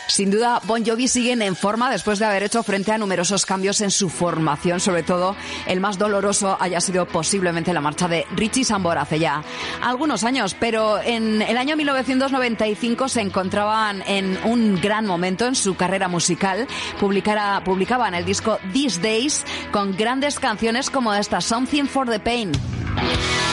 Sin duda, Bon Jovi siguen en forma después de haber hecho frente a numerosos cambios en su formación, sobre todo el más doloroso haya sido posiblemente la marcha de Richie Sambora hace ya algunos años, pero en el año 1995 se encontraban en un gran momento en su carrera musical. Publicaban el disco These Days con grandes canciones como esta, Something for the Pain.